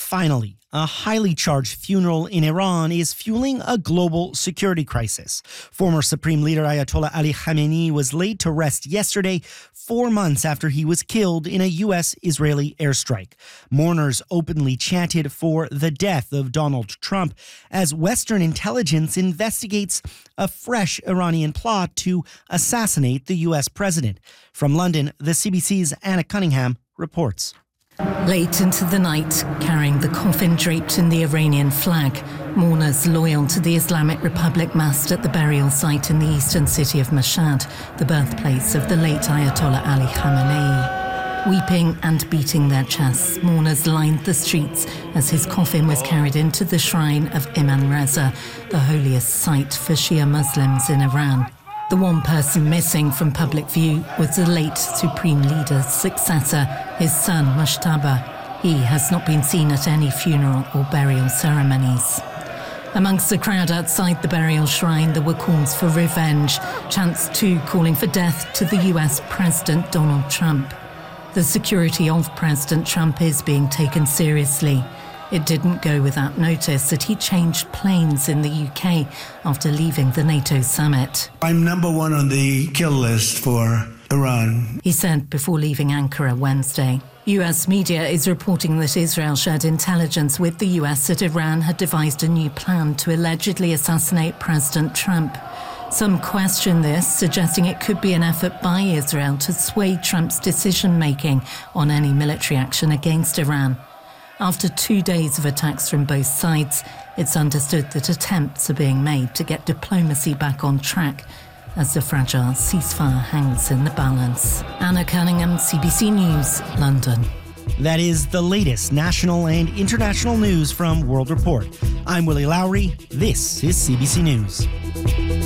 Finally, a highly charged funeral in Iran is fueling a global security crisis. Former Supreme Leader Ayatollah Ali Khamenei was laid to rest yesterday, 4 months after he was killed in a U.S.-Israeli airstrike. Mourners openly chanted for the death of Donald Trump as Western intelligence investigates a fresh Iranian plot to assassinate the U.S. president. From London, the CBC's Anna Cunningham reports. Late into the night, carrying the coffin draped in the Iranian flag, mourners loyal to the Islamic Republic massed at the burial site in the eastern city of Mashhad, the birthplace of the late Ayatollah Ali Khamenei. Weeping and beating their chests, mourners lined the streets as his coffin was carried into the shrine of Imam Reza, the holiest site for Shia Muslims in Iran. The one person missing from public view was the late Supreme Leader's successor, his son Mujtaba. He has not been seen at any funeral or burial ceremonies. Amongst the crowd outside the burial shrine, there were calls for revenge, chants too calling for death to the US President Donald Trump. The security of President Trump is being taken seriously. It didn't go without notice that he changed planes in the UK after leaving the NATO summit. I'm number one on the kill list for Iran, he said before leaving Ankara Wednesday. US media is reporting that Israel shared intelligence with the US that Iran had devised a new plan to allegedly assassinate President Trump. Some question this, suggesting it could be an effort by Israel to sway Trump's decision-making on any military action against Iran. After 2 days of attacks from both sides, it's understood that attempts are being made to get diplomacy back on track as the fragile ceasefire hangs in the balance. Anna Cunningham, CBC News, London. That is the latest national and international news from World Report. I'm Willie Lowry. This is CBC News.